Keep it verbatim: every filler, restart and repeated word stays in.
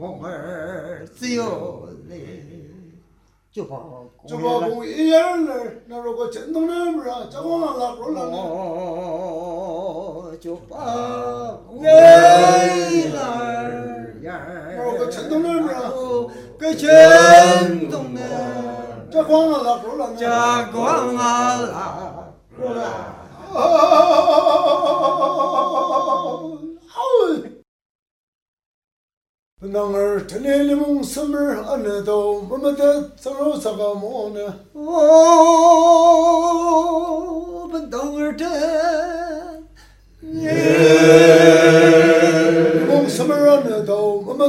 公儿自由嘞。就把就把公一眼儿那如果真动那不是叫我那拉过来呢，就把公儿眼如果真动那不是个真动那， 这光啊拉过来呢， 这光啊拉过来。 本当儿天天的梦什么儿安那都么么的怎么咋个么呢？ 哦，本当儿天梦什么儿安那都么么。